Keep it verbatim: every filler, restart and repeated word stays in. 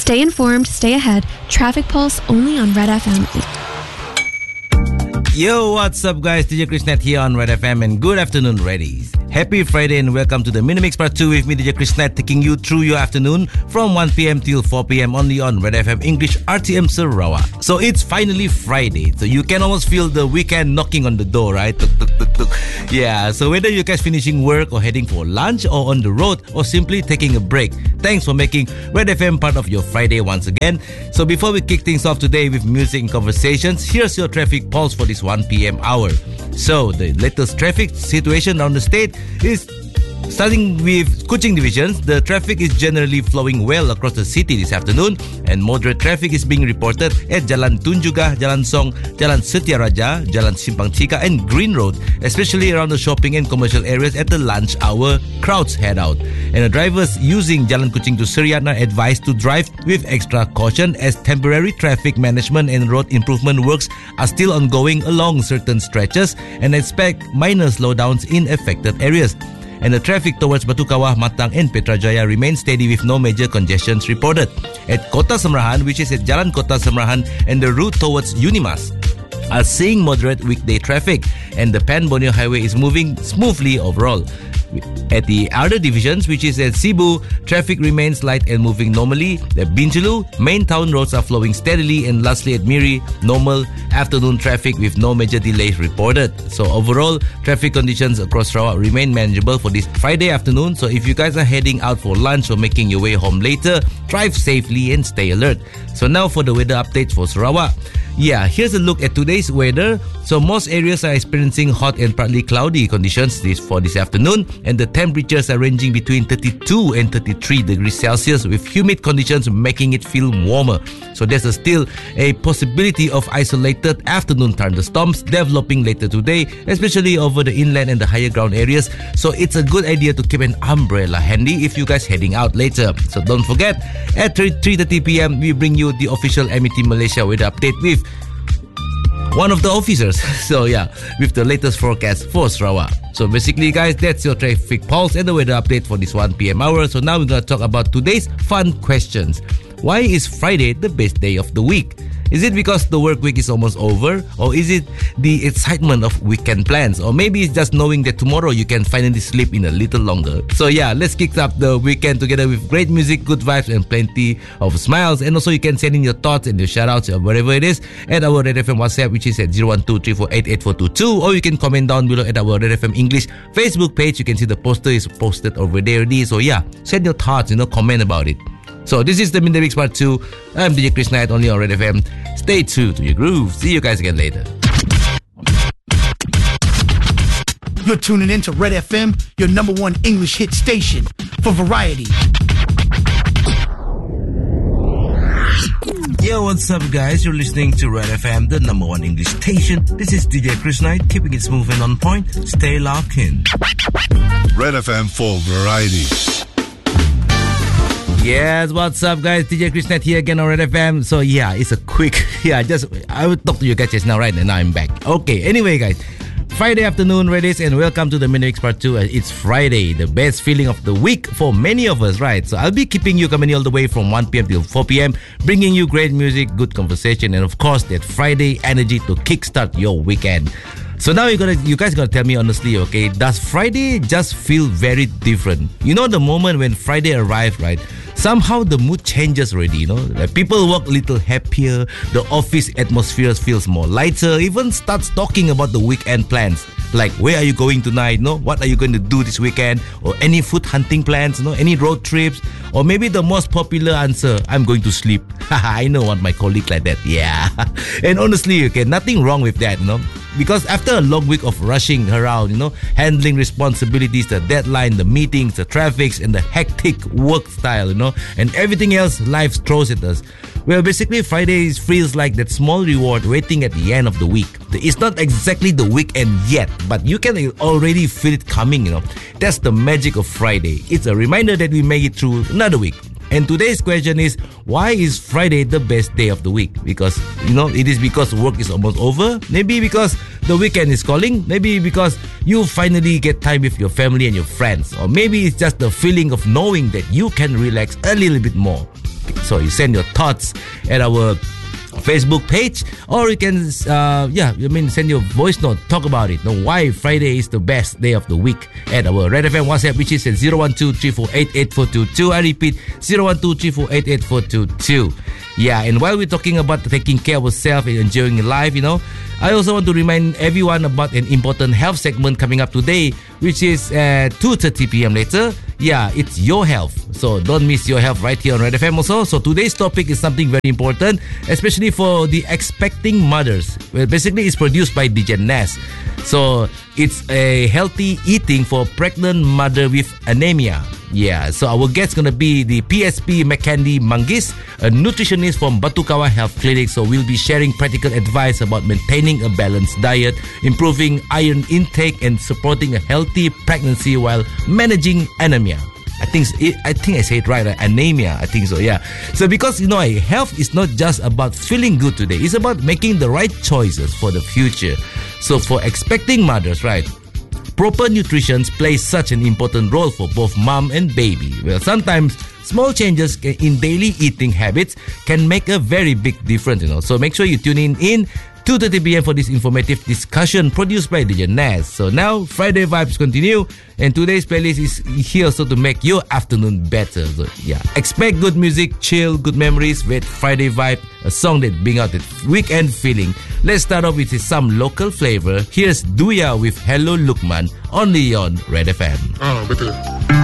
Stay informed, stay ahead. Traffic Pulse only on Red F M. Yo, what's up guys? D J Krishnet here on Red F M and good afternoon, Reddies. Happy Friday and welcome to the Minimix Part two with me, D J Krishnet, taking you through your afternoon from one p.m. till four p.m. only on Red F M English R T M Sarawak. So it's finally Friday, so you can almost feel the weekend knocking on the door, right? Tuk, tuk, tuk, tuk. Yeah, so whether you guys finishing work or heading for lunch or on the road or simply taking a break, thanks for making Red F M part of your Friday once again. So before we kick things off today with music and conversations, here's your traffic pulse for this one p.m. hour. So the latest traffic situation around the state is starting with Kuching divisions. The traffic is generally flowing well across the city this afternoon, and moderate traffic is being reported at Jalan Tun Juga, Jalan Song, Jalan Setiaraja, Jalan Simpang Chika and Green Road, especially around the shopping and commercial areas at the lunch hour. Crowds head out, and the drivers using Jalan Kuching to Serian are advised to drive with extra caution as temporary traffic management and road improvement works are still ongoing along certain stretches, and expect minor slowdowns in affected areas. And the traffic towards Batu Kawah, Matang and Petrajaya remains steady with no major congestions reported. At Kota Semerahan, which is at Jalan Kota Semerahan and the route towards Unimas, are seeing moderate weekday traffic, and the Pan Borneo Highway is moving smoothly overall. At the other divisions, which is at Cebu, traffic remains light and moving normally. At Bintulu, main town roads are flowing steadily, and lastly at Miri, normal afternoon traffic with no major delays reported. So overall, traffic conditions across Sarawak remain manageable for this Friday afternoon. So if you guys are heading out for lunch or making your way home later, drive safely and stay alert. So now for the weather updates for Sarawak. Yeah, here's a look at today's weather. So most areas are experiencing hot and partly cloudy conditions this for this afternoon, and the temperatures are ranging between thirty-two and thirty-three degrees Celsius with humid conditions making it feel warmer. So there's a still a possibility of isolated afternoon thunderstorms developing later today, especially over the inland and the higher ground areas. So it's a good idea to keep an umbrella handy if you guys heading out later. So don't forget, at three thirty p.m. we bring you the official M E T Malaysia weather update with one of the officers. So yeah, with the latest forecast for Sarawak. So basically guys, that's your traffic pulse and the weather update for this one p.m. hour. So now we're going to talk about today's fun questions. Why is Friday the best day of the week? Is it because the work week is almost over? Or is it the excitement of weekend plans? Or maybe it's just knowing that tomorrow you can finally sleep in a little longer. So yeah, let's kick up the weekend together with great music, good vibes and plenty of smiles. And also you can send in your thoughts and your shoutouts or whatever it is at our Red F M WhatsApp, which is at zero one two three four eight eight four two two. Or you can comment down below at our Red F M English Facebook page. You can see the poster is posted over there already. So yeah, send your thoughts, you know, comment about it. So this is the Minimix Part two. I'm D J Chris Knight, only on Red F M. Stay tuned to your groove. See you guys again later. You're tuning in to Red F M, your number one English hit station for variety. Yo, what's up guys? You're listening to Red F M, the number one English station. This is D J Chris Knight, keeping it smooth and on point. Stay locked in. Red F M for variety. Yes, what's up guys? D J Krishnet here again on Red F M. So yeah, it's a quick, yeah, just, I will talk to you guys just now, right? And now I'm back. Okay, anyway guys, Friday afternoon, Reddies, and welcome to the Minimix Part two. It's Friday, the best feeling of the week for many of us, right? So I'll be keeping you company all the way from one p.m. till four p.m, bringing you great music, good conversation, and of course, that Friday energy to kickstart your weekend. So now you're gonna, you guys gotta tell me honestly, okay, does Friday just feel very different? You know the moment when Friday arrives, right? Somehow the mood changes already, you know. Like people walk a little happier, the office atmosphere feels more lighter, even starts talking about the weekend plans. Like, where are you going tonight? No, what are you going to do this weekend? Or any food hunting plans? No, any road trips? Or maybe the most popular answer, I'm going to sleep. I know what my colleague like that. Yeah. And honestly, okay, nothing wrong with that, you know. Because after a long week of rushing around, you know, handling responsibilities, the deadline, the meetings, the traffics, and the hectic work style, you know, and everything else life throws at us. Well, basically, Fridays feels like that small reward waiting at the end of the week. It's not exactly the weekend yet, but you can already feel it coming, you know. That's the magic of Friday. It's a reminder that we made it through another week. And today's question is, why is Friday the best day of the week? Because, you know, it is because work is almost over. Maybe because the weekend is calling. Maybe because you finally get time with your family and your friends. Or maybe it's just the feeling of knowing that you can relax a little bit more. So you send your thoughts at our Facebook page, or you can uh, yeah I mean send your voice note, talk about it, know why Friday is the best day of the week at our Red F M WhatsApp, which is at zero one two three four eight eight four two two. I repeat, zero one two three four eight eight four two two. Yeah, and while we're talking about taking care of ourselves and enjoying life, you know, I also want to remind everyone about an important health segment coming up today, which is at two thirty p.m. later. Yeah, it's your health. So don't miss your health right here on Red F M also. So today's topic is something very important, especially for the expecting mothers. Well, basically, it's produced by D J Nas. So it's a healthy eating for pregnant mother with anemia. Yeah, so our guest gonna be the P S P Mackendy Manggis, a nutritionist from Batukawa Health Clinic. So we'll be sharing practical advice about maintaining a balanced diet, improving iron intake, and supporting a healthy pregnancy while managing anemia. I think it, I think I say it right, right? Anemia. I think so. Yeah. So because you know, health is not just about feeling good today; it's about making the right choices for the future. So for expecting mothers, right? Proper nutrition plays such an important role for both mom and baby. Well, sometimes small changes in daily eating habits can make a very big difference, you know. So make sure you tune in in two thirty p.m. for this informative discussion produced by D J Nas. So now Friday vibes continue, and today's playlist is here also to make your afternoon better. So yeah, expect good music, chill, good memories with Friday vibe, a song that brings out the weekend feeling. Let's start off with some local flavor. Here's Duya with Hello Lukman, only on Red F M. Ah, betul.